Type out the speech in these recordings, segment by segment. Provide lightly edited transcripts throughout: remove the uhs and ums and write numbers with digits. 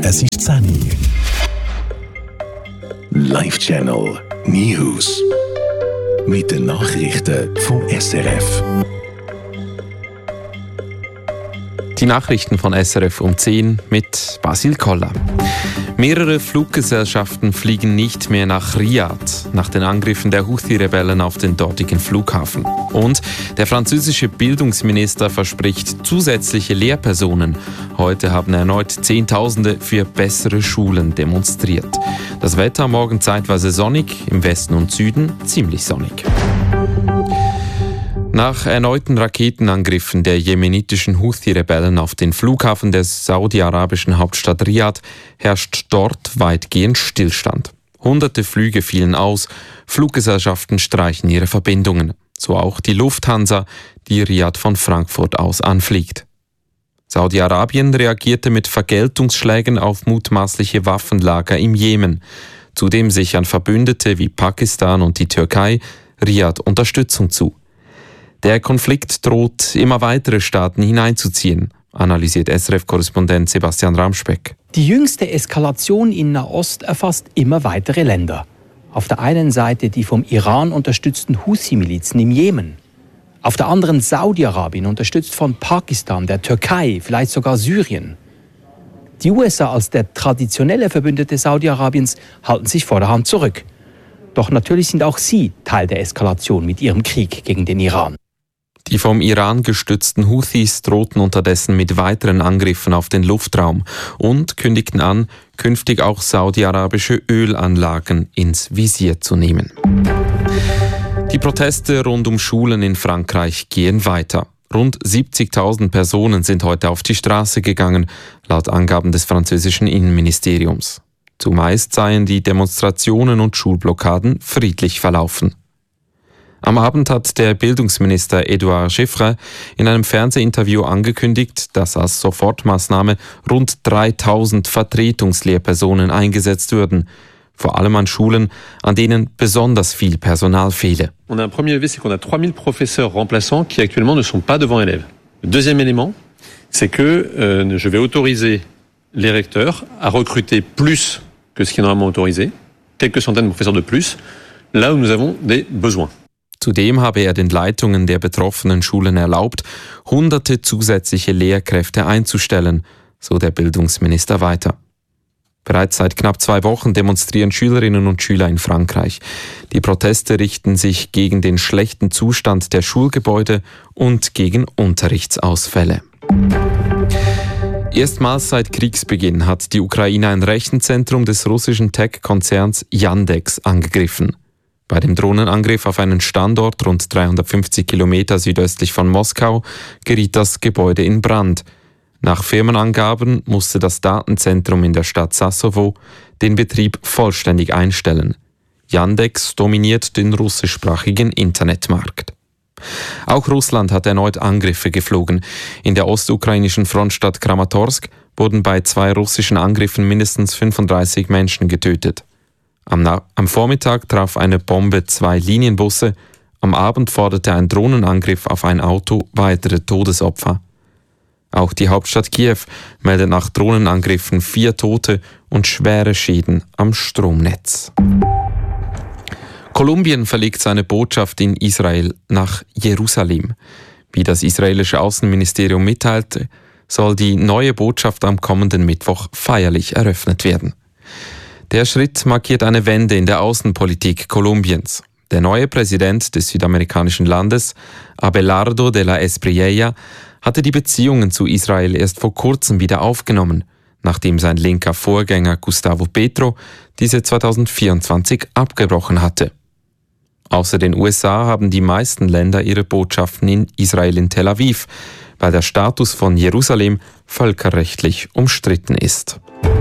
Es ist 10 Uhr. Live Channel News. Mit den Nachrichten vom SRF. Die Nachrichten von SRF um 10 mit Basil Koller. Mehrere Fluggesellschaften fliegen nicht mehr nach Riad nach den Angriffen der Houthi-Rebellen auf den dortigen Flughafen. Und der französische Bildungsminister verspricht zusätzliche Lehrpersonen. Heute haben erneut Zehntausende für bessere Schulen demonstriert. Das Wetter morgen zeitweise sonnig, im Westen und Süden ziemlich sonnig. Nach erneuten Raketenangriffen der jemenitischen Houthi-Rebellen auf den Flughafen der saudi-arabischen Hauptstadt Riad herrscht dort weitgehend Stillstand. Hunderte Flüge fielen aus, Fluggesellschaften streichen ihre Verbindungen. So auch die Lufthansa, die Riad von Frankfurt aus anfliegt. Saudi-Arabien reagierte mit Vergeltungsschlägen auf mutmaßliche Waffenlager im Jemen. Zudem sichern Verbündete wie Pakistan und die Türkei Riad Unterstützung zu. Der Konflikt droht, immer weitere Staaten hineinzuziehen, analysiert SRF-Korrespondent Sebastian Ramspeck. Die jüngste Eskalation in Nahost erfasst immer weitere Länder. Auf der einen Seite die vom Iran unterstützten Houthi-Milizen im Jemen. Auf der anderen Saudi-Arabien, unterstützt von Pakistan, der Türkei, vielleicht sogar Syrien. Die USA als der traditionelle Verbündete Saudi-Arabiens halten sich vorderhand zurück. Doch natürlich sind auch sie Teil der Eskalation mit ihrem Krieg gegen den Iran. Die vom Iran gestützten Houthis drohten unterdessen mit weiteren Angriffen auf den Luftraum und kündigten an, künftig auch saudi-arabische Ölanlagen ins Visier zu nehmen. Die Proteste rund um Schulen in Frankreich gehen weiter. Rund 70.000 Personen sind heute auf die Straße gegangen, laut Angaben des französischen Innenministeriums. Zumeist seien die Demonstrationen und Schulblockaden friedlich verlaufen. Am Abend hat der Bildungsminister Edouard Giffre in einem Fernsehinterview angekündigt, dass als Sofortmaßnahme rund 3.000 Vertretungslehrpersonen eingesetzt würden, vor allem an Schulen, an denen besonders viel Personal fehle. On a un premier levier, c'est qu'on a 3000 professeurs remplaçants qui actuellement ne sont pas devant élèves. Le deuxième élément, c'est que je vais autoriser les recteurs à recruter plus que ce qui est normalement autorisé, quelques centaines de professeurs de plus, là où nous avons des besoins. Zudem habe er den Leitungen der betroffenen Schulen erlaubt, hunderte zusätzliche Lehrkräfte einzustellen, so der Bildungsminister weiter. Bereits seit knapp 2 Wochen demonstrieren Schülerinnen und Schüler in Frankreich. Die Proteste richten sich gegen den schlechten Zustand der Schulgebäude und gegen Unterrichtsausfälle. Erstmals seit Kriegsbeginn hat die Ukraine ein Rechenzentrum des russischen Tech-Konzerns Yandex angegriffen. Bei dem Drohnenangriff auf einen Standort rund 350 Kilometer südöstlich von Moskau geriet das Gebäude in Brand. Nach Firmenangaben musste das Datenzentrum in der Stadt Sassovo den Betrieb vollständig einstellen. Yandex dominiert den russischsprachigen Internetmarkt. Auch Russland hat erneut Angriffe geflogen. In der ostukrainischen Frontstadt Kramatorsk wurden bei 2 russischen Angriffen mindestens 35 Menschen getötet. Am Vormittag traf eine Bombe 2 Linienbusse. Am Abend forderte ein Drohnenangriff auf ein Auto weitere Todesopfer. Auch die Hauptstadt Kiew meldet nach Drohnenangriffen 4 Tote und schwere Schäden am Stromnetz. Kolumbien verlegt seine Botschaft in Israel nach Jerusalem. Wie das israelische Außenministerium mitteilte, soll die neue Botschaft am kommenden Mittwoch feierlich eröffnet werden. Der Schritt markiert eine Wende in der Außenpolitik Kolumbiens. Der neue Präsident des südamerikanischen Landes, Abelardo de la Espriella, hatte die Beziehungen zu Israel erst vor kurzem wieder aufgenommen, nachdem sein linker Vorgänger Gustavo Petro diese 2024 abgebrochen hatte. Außer den USA haben die meisten Länder ihre Botschaften in Israel in Tel Aviv, weil der Status von Jerusalem völkerrechtlich umstritten ist.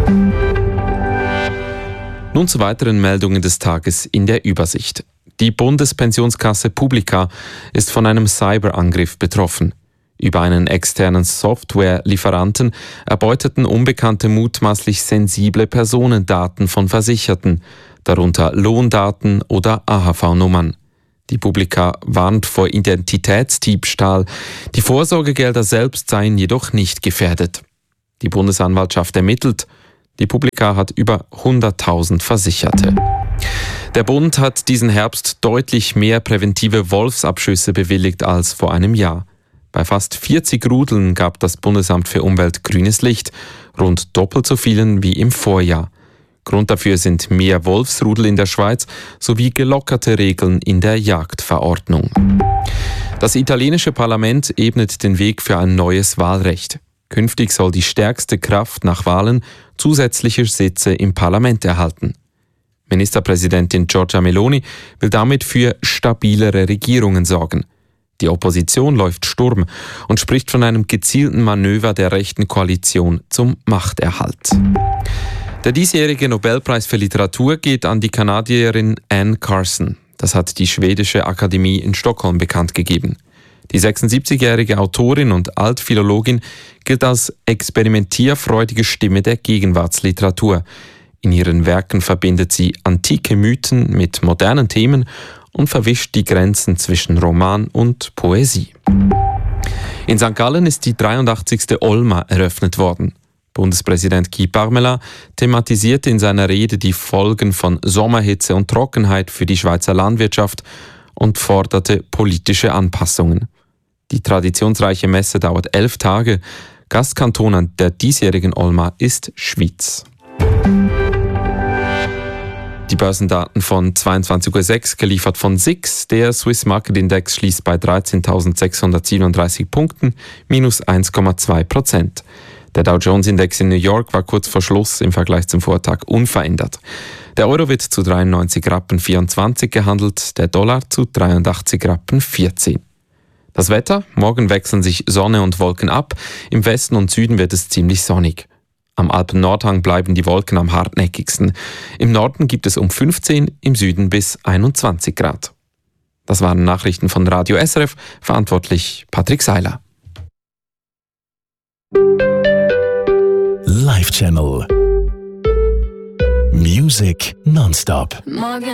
Nun zu weiteren Meldungen des Tages in der Übersicht. Die Bundespensionskasse Publica ist von einem Cyberangriff betroffen. Über einen externen Softwarelieferanten erbeuteten Unbekannte mutmaßlich sensible Personendaten von Versicherten, darunter Lohndaten oder AHV-Nummern. Die Publica warnt vor Identitätsdiebstahl. Die Vorsorgegelder selbst seien jedoch nicht gefährdet. Die Bundesanwaltschaft ermittelt. Die Publica hat über 100.000 Versicherte. Der Bund hat diesen Herbst deutlich mehr präventive Wolfsabschüsse bewilligt als vor einem Jahr. Bei fast 40 Rudeln gab das Bundesamt für Umwelt grünes Licht, rund doppelt so vielen wie im Vorjahr. Grund dafür sind mehr Wolfsrudel in der Schweiz sowie gelockerte Regeln in der Jagdverordnung. Das italienische Parlament ebnet den Weg für ein neues Wahlrecht. Künftig soll die stärkste Kraft nach Wahlen zusätzliche Sitze im Parlament erhalten. Ministerpräsidentin Giorgia Meloni will damit für stabilere Regierungen sorgen. Die Opposition läuft Sturm und spricht von einem gezielten Manöver der rechten Koalition zum Machterhalt. Der diesjährige Nobelpreis für Literatur geht an die Kanadierin Anne Carson. Das hat die Schwedische Akademie in Stockholm bekannt gegeben. Die 76-jährige Autorin und Altphilologin gilt als experimentierfreudige Stimme der Gegenwartsliteratur. In ihren Werken verbindet sie antike Mythen mit modernen Themen und verwischt die Grenzen zwischen Roman und Poesie. In St. Gallen ist die 83. Olma eröffnet worden. Bundespräsident Guy Parmelin thematisierte in seiner Rede die Folgen von Sommerhitze und Trockenheit für die Schweizer Landwirtschaft und forderte politische Anpassungen. Die traditionsreiche Messe dauert 11 Tage. Gastkanton der diesjährigen Olma ist Schwyz. Die Börsendaten von 22.06 Uhr geliefert von SIX. Der Swiss Market Index schließt bei 13.637 Punkten, minus 1,2%. Der Dow Jones Index in New York war kurz vor Schluss im Vergleich zum Vortag unverändert. Der Euro wird zu 93,24 Rappen gehandelt, der Dollar zu 83,14 Rappen. Das Wetter: Morgen wechseln sich Sonne und Wolken ab. Im Westen und Süden wird es ziemlich sonnig. Am Alpen-Nordhang bleiben die Wolken am hartnäckigsten. Im Norden gibt es um 15, im Süden bis 21 Grad. Das waren Nachrichten von Radio SRF, verantwortlich Patrick Seiler. Live Channel. Music nonstop.